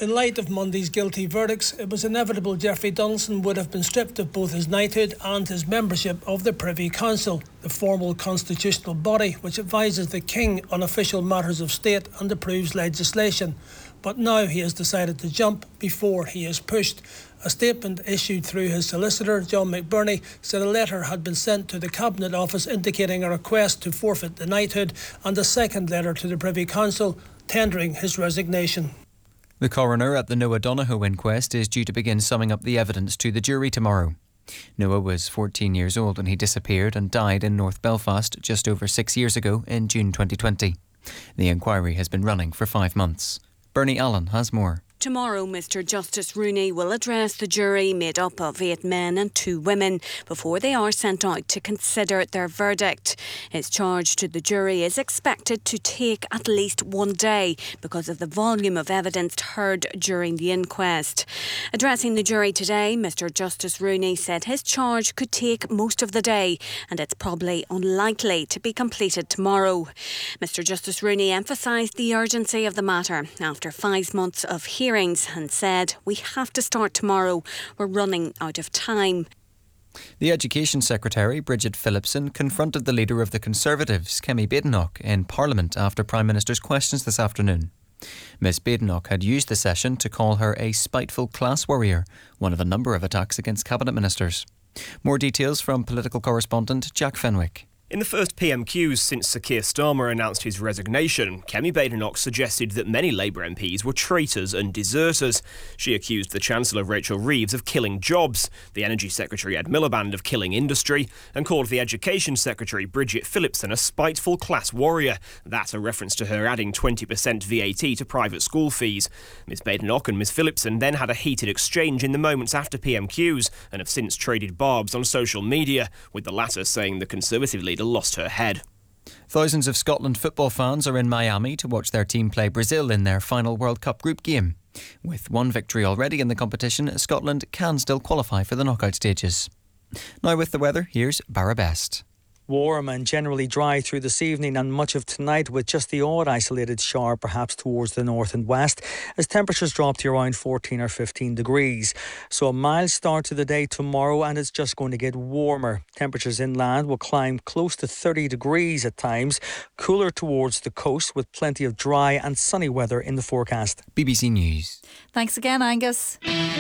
In light of Monday's guilty verdicts, it was inevitable Jeffrey Donaldson would have been stripped of both his knighthood and his membership of the Privy Council, the formal constitutional body which advises the King on official matters of state and approves legislation. But now he has decided to jump before he is pushed. A statement issued through his solicitor, John McBurney, said a letter had been sent to the Cabinet Office indicating a request to forfeit the knighthood, and a second letter to the Privy Council tendering his resignation. The coroner at the Noah Donohoe inquest is due to begin summing up the evidence to the jury tomorrow. Noah was 14 years old when he disappeared and died in North Belfast just over 6 years ago in June 2020. The inquiry has been running for 5 months. Bernie Allen has more. Tomorrow, Mr Justice Rooney will address the jury made up of 8 men and 2 women before they are sent out to consider their verdict. His charge to the jury is expected to take at least 1 day because of the volume of evidence heard during the inquest. Addressing the jury today, Mr Justice Rooney said his charge could take most of the day and it's probably unlikely to be completed tomorrow. Mr Justice Rooney emphasised the urgency of the matter after 5 months of hearings and said, "We have to start tomorrow. We're running out of time." The Education Secretary, Bridget Phillipson, confronted the leader of the Conservatives, Kemi Badenoch, in Parliament after Prime Minister's questions this afternoon. Ms Badenoch had used the session to call her a spiteful class warrior, one of a number of attacks against Cabinet Ministers. More details from political correspondent Jack Fenwick. In the first PMQs since Sir Keir Starmer announced his resignation, Kemi Badenoch suggested that many Labour MPs were traitors and deserters. She accused the Chancellor Rachel Reeves of killing jobs, the Energy Secretary Ed Miliband of killing industry, and called the Education Secretary Bridget Phillipson a spiteful class warrior. That a reference to her adding 20% VAT to private school fees. Ms Badenoch and Ms Phillipson then had a heated exchange in the moments after PMQs and have since traded barbs on social media, with the latter saying the Conservative leader lost her head. Thousands of Scotland football fans are in Miami to watch their team play Brazil in their final World Cup group game. With 1 victory already in the competition, Scotland can still qualify for the knockout stages. Now with the weather, here's Barra Best. Warm and generally dry through this evening and much of tonight, with just the odd isolated shower perhaps towards the north and west, as temperatures drop to around 14 or 15 degrees. So a mild start to the day tomorrow, and it's just going to get warmer. Temperatures inland will climb close to 30 degrees at times, cooler towards the coast with plenty of dry and sunny weather in the forecast. BBC News. Thanks again, Angus.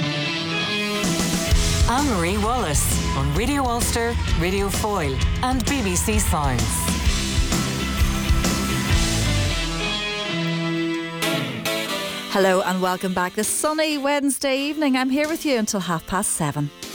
Anne-Marie Wallace on Radio Ulster, Radio Foyle and BBC Sounds. Hello and welcome back this sunny Wednesday evening. I'm here with you until 7:30.